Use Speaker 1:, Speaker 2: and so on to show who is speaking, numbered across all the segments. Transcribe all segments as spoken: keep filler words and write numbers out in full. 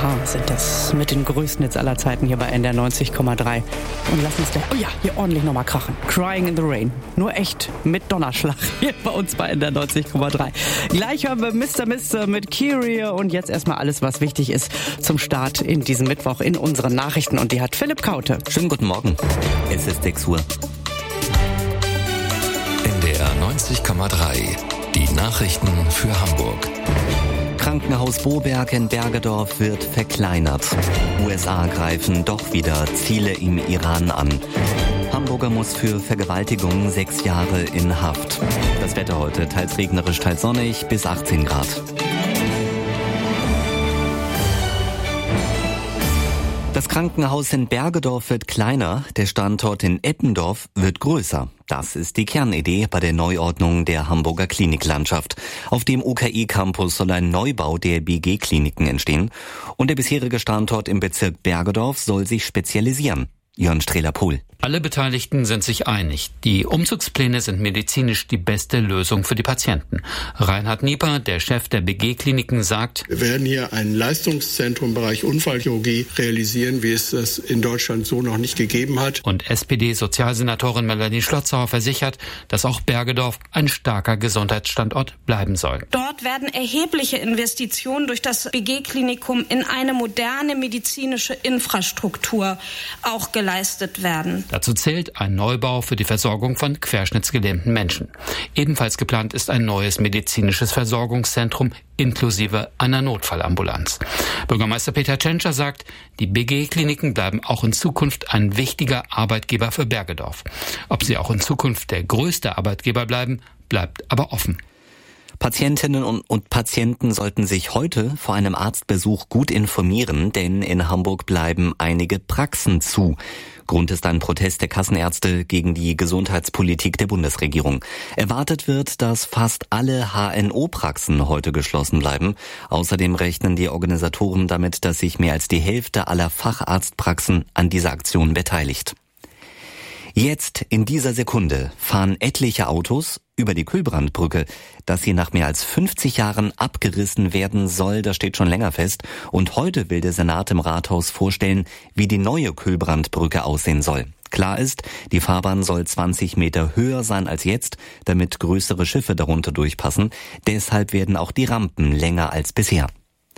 Speaker 1: Paar sind das mit den größten Hits aller Zeiten hier bei N D R neunzig Komma drei. Und lass uns da, oh ja, hier ordentlich nochmal krachen. Crying in the Rain. Nur echt mit Donnerschlag hier bei uns bei N D R neunzig Komma drei. Gleich hören wir Mister Mister mit Kyrie und jetzt erstmal alles, was wichtig ist zum Start in diesem Mittwoch in unseren Nachrichten. Und die hat Philipp Kaute.
Speaker 2: Schönen guten Morgen. Es ist sechs Uhr.
Speaker 3: N D R neunzig Komma drei. Die Nachrichten für Hamburg.
Speaker 2: Krankenhaus Boberg in Bergedorf wird verkleinert. U S A greifen doch wieder Ziele im Iran an. Hamburger muss für Vergewaltigung sechs Jahre in Haft. Das Wetter heute teils regnerisch, teils sonnig bis achtzehn Grad. Das Krankenhaus in Bergedorf wird kleiner, der Standort in Eppendorf wird größer. Das ist die Kernidee bei der Neuordnung der Hamburger Kliniklandschaft. Auf dem U K I-Campus soll ein Neubau der B G-Kliniken entstehen. Und der bisherige Standort im Bezirk Bergedorf soll sich spezialisieren. Jörn Strehler-Pohl.
Speaker 4: Alle Beteiligten sind sich einig. Die Umzugspläne sind medizinisch die beste Lösung für die Patienten. Reinhard Nieper, der Chef der B G-Kliniken, sagt:
Speaker 5: Wir werden hier ein Leistungszentrum im Bereich Unfallchirurgie realisieren, wie es das in Deutschland so noch nicht gegeben hat.
Speaker 4: Und S P D-Sozialsenatorin Melanie Schlotzauer versichert, dass auch Bergedorf ein starker Gesundheitsstandort bleiben soll.
Speaker 6: Dort werden erhebliche Investitionen durch das B G-Klinikum in eine moderne medizinische Infrastruktur auch geleistet werden.
Speaker 4: Dazu zählt ein Neubau für die Versorgung von querschnittsgelähmten Menschen. Ebenfalls geplant ist ein neues medizinisches Versorgungszentrum inklusive einer Notfallambulanz. Bürgermeister Peter Tschentscher sagt, die B G-Kliniken bleiben auch in Zukunft ein wichtiger Arbeitgeber für Bergedorf. Ob sie auch in Zukunft der größte Arbeitgeber bleiben, bleibt aber offen.
Speaker 2: Patientinnen und Patienten sollten sich heute vor einem Arztbesuch gut informieren, denn in Hamburg bleiben einige Praxen zu. Grund ist ein Protest der Kassenärzte gegen die Gesundheitspolitik der Bundesregierung. Erwartet wird, dass fast alle H N O-Praxen heute geschlossen bleiben. Außerdem rechnen die Organisatoren damit, dass sich mehr als die Hälfte aller Facharztpraxen an dieser Aktion beteiligt. Jetzt, in dieser Sekunde, fahren etliche Autos über die Kühlbrandbrücke. Dass sie nach mehr als fünfzig Jahren abgerissen werden soll, das steht schon länger fest. Und heute will der Senat im Rathaus vorstellen, wie die neue Kühlbrandbrücke aussehen soll. Klar ist, die Fahrbahn soll zwanzig Meter höher sein als jetzt, damit größere Schiffe darunter durchpassen. Deshalb werden auch die Rampen länger als bisher.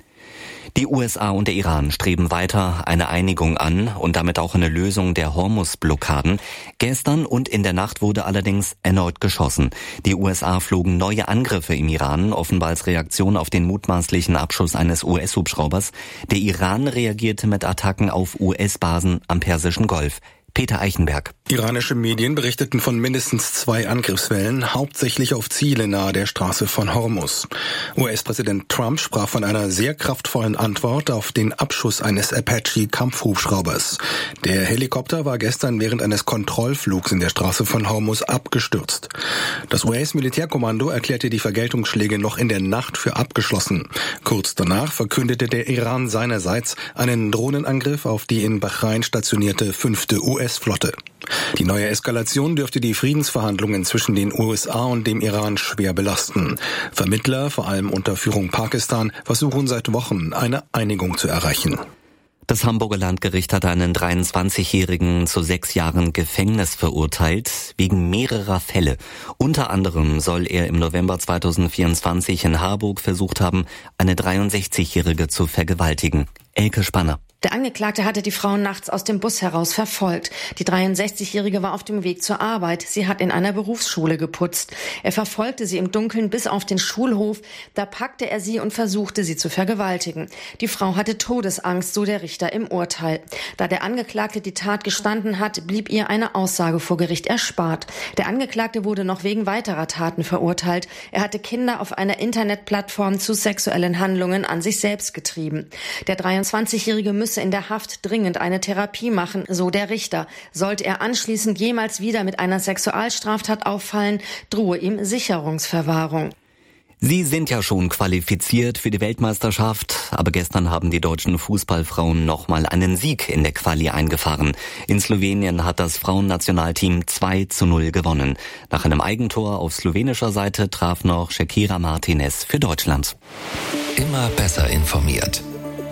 Speaker 2: Die U S A und der Iran streben weiter eine Einigung an und damit auch eine Lösung der Hormuz-Blockaden. Gestern und in der Nacht wurde allerdings erneut geschossen. Die U S A flogen neue Angriffe im Iran, offenbar als Reaktion auf den mutmaßlichen Abschuss eines U S-Hubschraubers. Der Iran reagierte mit Attacken auf U S-Basen am Persischen Golf. Peter Eichenberg.
Speaker 7: Iranische Medien berichteten von mindestens zwei Angriffswellen, hauptsächlich auf Ziele nahe der Straße von Hormuz. U S-Präsident Trump sprach von einer sehr kraftvollen Antwort auf den Abschuss eines Apache-Kampfhubschraubers. Der Helikopter war gestern während eines Kontrollflugs in der Straße von Hormuz abgestürzt. Das U S-Militärkommando erklärte die Vergeltungsschläge noch in der Nacht für abgeschlossen. Kurz danach verkündete der Iran seinerseits einen Drohnenangriff auf die in Bahrain stationierte fünfte U S-Flotte. Die neue Eskalation dürfte die Friedensverhandlungen zwischen den U S A und dem Iran schwer belasten. Vermittler, vor allem unter Führung Pakistan, versuchen seit Wochen, eine Einigung zu erreichen.
Speaker 2: Das Hamburger Landgericht hat einen dreiundzwanzigjährigen zu sechs Jahren Gefängnis verurteilt, wegen mehrerer Fälle. Unter anderem soll er im November zweitausendvierundzwanzig in Harburg versucht haben, eine dreiundsechzigjährige zu vergewaltigen. Elke Spanner.
Speaker 8: Der Angeklagte hatte die Frau nachts aus dem Bus heraus verfolgt. Die dreiundsechzigjährige war auf dem Weg zur Arbeit. Sie hat in einer Berufsschule geputzt. Er verfolgte sie im Dunkeln bis auf den Schulhof. Da packte er sie und versuchte, sie zu vergewaltigen. Die Frau hatte Todesangst, so der Richter im Urteil. Da der Angeklagte die Tat gestanden hat, blieb ihr eine Aussage vor Gericht erspart. Der Angeklagte wurde noch wegen weiterer Taten verurteilt. Er hatte Kinder auf einer Internetplattform zu sexuellen Handlungen an sich selbst getrieben. Der dreiundzwanzigjährige müsse in der Haft dringend eine Therapie machen, so der Richter. Sollte er anschließend jemals wieder mit einer Sexualstraftat auffallen, drohe ihm Sicherungsverwahrung.
Speaker 2: Sie sind ja schon qualifiziert für die Weltmeisterschaft, aber gestern haben die deutschen Fußballfrauen nochmal einen Sieg in der Quali eingefahren. In Slowenien hat das Frauennationalteam zwei zu null gewonnen. Nach einem Eigentor auf slowenischer Seite traf noch Shakira Martinez für Deutschland.
Speaker 3: Immer besser informiert.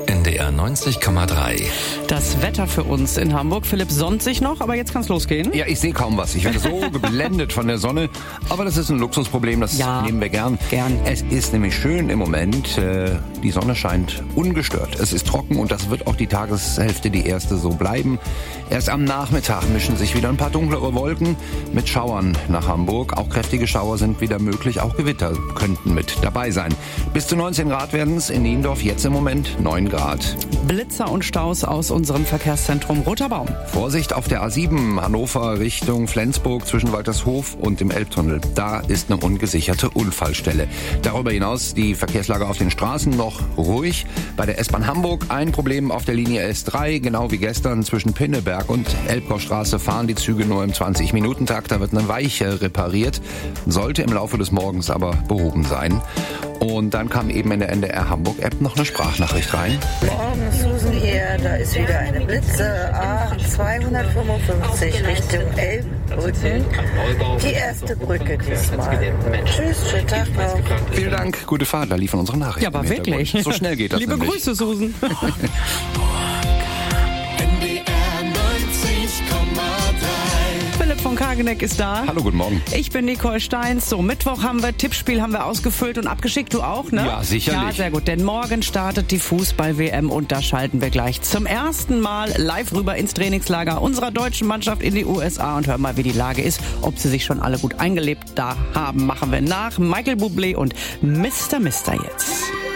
Speaker 3: N D R neunzig Komma drei.
Speaker 1: Das Wetter für uns in Hamburg. Philipp sonnt sich noch, aber jetzt kann's losgehen.
Speaker 9: Ja, ich sehe kaum was. Ich werde so geblendet von der Sonne. Aber das ist ein Luxusproblem, das
Speaker 1: ja,
Speaker 9: nehmen wir gern.
Speaker 1: gern.
Speaker 9: Es ist nämlich schön im Moment. Äh, die Sonne scheint ungestört. Es ist trocken und das wird auch die Tageshälfte, die erste, so bleiben. Erst am Nachmittag mischen sich wieder ein paar dunklere Wolken mit Schauern nach Hamburg. Auch kräftige Schauer sind wieder möglich. Auch Gewitter könnten mit dabei sein. Bis zu neunzehn Grad werden es in Niendorf. Jetzt im Moment neun Grad.
Speaker 1: Blitzer und Staus aus unserem Verkehrszentrum Roter Baum.
Speaker 9: Vorsicht auf der A sieben, Hannover Richtung Flensburg zwischen Waltershof und dem Elbtunnel. Da ist eine ungesicherte Unfallstelle. Darüber hinaus die Verkehrslage auf den Straßen noch ruhig. Bei der S-Bahn Hamburg ein Problem auf der Linie S drei, genau wie gestern zwischen Pinneberg und Elbgaustraße fahren die Züge nur im zwanzig-Minuten-Takt. Da wird eine Weiche repariert, sollte im Laufe des Morgens aber behoben sein. Und dann kam eben in der N D R Hamburg-App noch eine Sprachnachricht rein.
Speaker 10: Morgen, Susan hier, da ist wieder eine Blitze, A zweihundertfünfundfünfzig Richtung Elbbrücken. Die erste Brücke diesmal. Tschüss, schönen Tag noch.
Speaker 9: Vielen Dank, gute Fahrt, da liefern unsere Nachrichten.
Speaker 1: Ja, aber wirklich.
Speaker 9: So schnell geht das
Speaker 1: Liebe
Speaker 9: nämlich.
Speaker 1: Grüße, Susan. Philipp von Kageneck ist da.
Speaker 9: Hallo, guten Morgen.
Speaker 1: Ich bin Nicole Steins. So, Mittwoch haben wir Tippspiel, haben wir ausgefüllt und abgeschickt. Du auch, ne?
Speaker 9: Ja, sicherlich.
Speaker 1: Ja, sehr gut. Denn morgen startet die Fußball-W M und da schalten wir gleich zum ersten Mal live rüber ins Trainingslager unserer deutschen Mannschaft in die U S A und hören mal, wie die Lage ist. Ob sie sich schon alle gut eingelebt da haben, machen wir nach. Michael Bublé und Mister Mister jetzt.